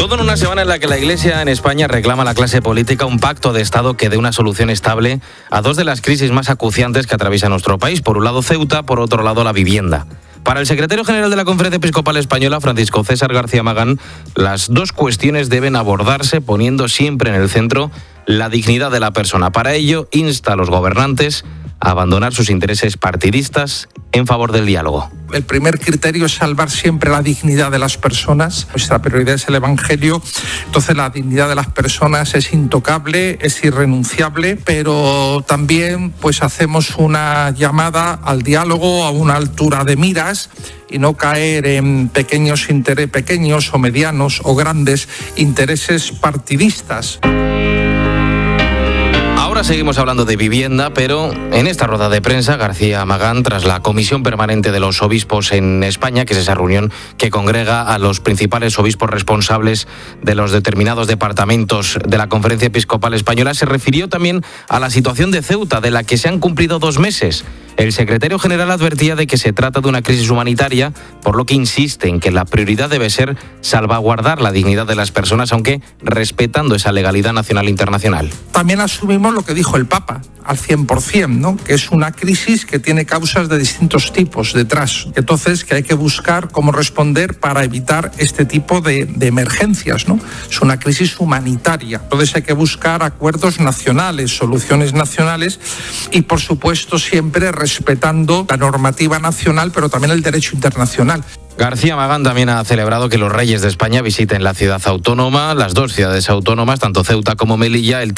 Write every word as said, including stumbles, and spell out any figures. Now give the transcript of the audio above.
Todo en una semana en la que la Iglesia en España reclama a la clase política un pacto de Estado que dé una solución estable a dos de las crisis más acuciantes que atraviesa nuestro país. Por un lado Ceuta, por otro lado la vivienda. Para el secretario general de la Conferencia Episcopal Española, Francisco César García Magán, las dos cuestiones deben abordarse poniendo siempre en el centro la dignidad de la persona. Para ello, insta a los gobernantes a abandonar sus intereses partidistas en favor del diálogo. El primer criterio es salvar siempre la dignidad de las personas. Nuestra prioridad es el Evangelio. Entonces la dignidad de las personas es intocable, es irrenunciable, pero también pues hacemos una llamada al diálogo a una altura de miras y no caer en pequeños intereses, pequeños o medianos o grandes intereses partidistas. Ahora seguimos hablando de vivienda, pero en esta rueda de prensa, García Magán, tras la Comisión Permanente de los Obispos en España, que es esa reunión que congrega a los principales obispos responsables de los determinados departamentos de la Conferencia Episcopal Española, se refirió también a la situación de Ceuta, de la que se han cumplido dos meses. El secretario general advertía de que se trata de una crisis humanitaria, por lo que insiste en que la prioridad debe ser salvaguardar la dignidad de las personas, aunque respetando esa legalidad nacional e internacional. También asumimos lo que dijo el Papa, al cien por ciento, ¿no? Que es una crisis que tiene causas de distintos tipos detrás. Entonces, que hay que buscar cómo responder para evitar este tipo de, de emergencias, ¿no? Es una crisis humanitaria. Entonces, hay que buscar acuerdos nacionales, soluciones nacionales y, por supuesto, siempre respetando la normativa nacional, pero también el derecho internacional. García Magán también ha celebrado que los reyes de España visiten la ciudad autónoma, las dos ciudades autónomas, tanto Ceuta como Melilla, el